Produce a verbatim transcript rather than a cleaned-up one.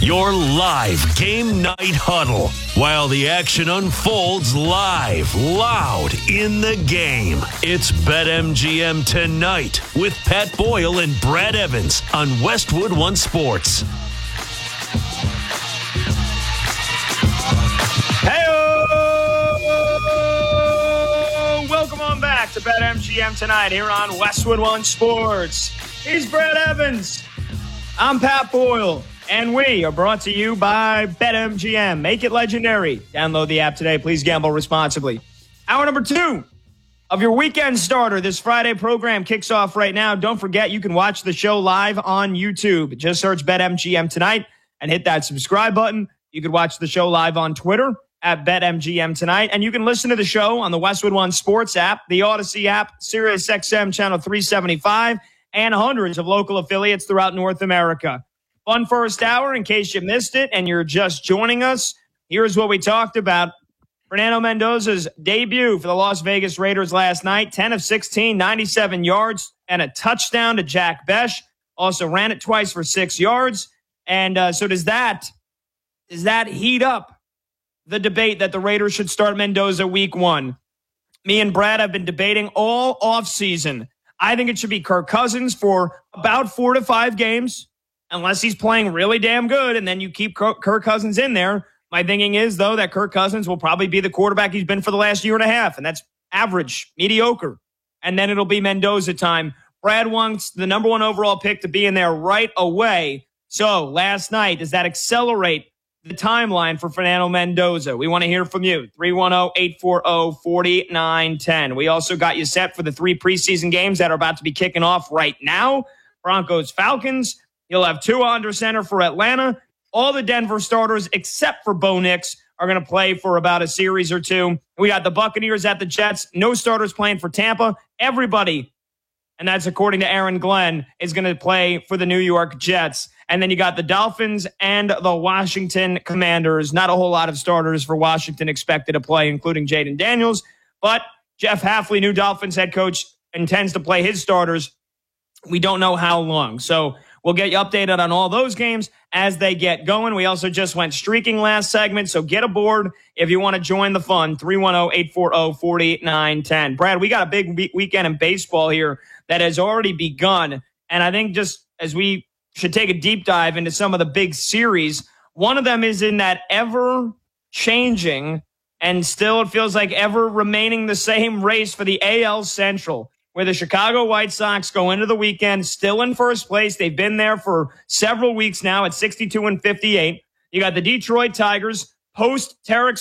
your live game night huddle while the action unfolds live, loud in the game. It's BetMGM Tonight with Pat Boyle and Brad Evans on Westwood One Sports. Hey-o! Welcome on back to BetMGM Tonight here on Westwood One Sports. He's Brad Evans. I'm Pat Boyle. And we are brought to you by BetMGM. Make it legendary. Download the app today. Please gamble responsibly. Hour number two of your weekend starter. This Friday program kicks off right now. Don't forget, you can watch the show live on YouTube. Just search BetMGM Tonight and hit that subscribe button. You can watch the show live on Twitter at BetMGM Tonight. And you can listen to the show on the Westwood One Sports app, the Odyssey app, Sirius X M Channel three seventy-five, and hundreds of local affiliates throughout North America. Fun first hour, in case you missed it and you're just joining us. Here's what we talked about. Fernando Mendoza's debut for the Las Vegas Raiders last night. ten of sixteen, ninety-seven yards, and a touchdown to Jack Besh. Also ran it twice for six yards. And uh, so does that, does that heat up the debate that the Raiders should start Mendoza week one? Me and Brad have been debating all offseason. I think it should be Kirk Cousins for about four to five games. Unless he's playing really damn good, and then you keep Kirk Cousins in there. My thinking is, though, that Kirk Cousins will probably be the quarterback he's been for the last year and a half, and that's average, mediocre. And then it'll be Mendoza time. Brad wants the number one overall pick to be in there right away. So last night, does that accelerate the timeline for Fernando Mendoza? We want to hear from you. three one zero, eight four zero, four nine one zero. We also got you set for the three preseason games that are about to be kicking off right now. Broncos, Falcons. You'll have Tua under center for Atlanta. All the Denver starters, except for Bo Nix, are going to play for about a series or two. We got the Buccaneers at the Jets. No starters playing for Tampa. Everybody, and that's according to Aaron Glenn, is going to play for the New York Jets. And then you got the Dolphins and the Washington Commanders. Not a whole lot of starters for Washington expected to play, including Jaden Daniels. But Jeff Hafley, new Dolphins head coach, intends to play his starters. We don't know how long. So we'll get you updated on all those games as they get going. We also just went streaking last segment, so get aboard if you want to join the fun. three one zero, eight four zero, four nine one zero. Brad, we got a big we- weekend in baseball here that has already begun, and I think just as we should take a deep dive into some of the big series, one of them is in that ever-changing and still it feels like ever remaining the same race for the A L Central, where the Chicago White Sox go into the weekend still in first place. They've been there for several weeks now at sixty-two and fifty-eight. You got the Detroit Tigers post Tarek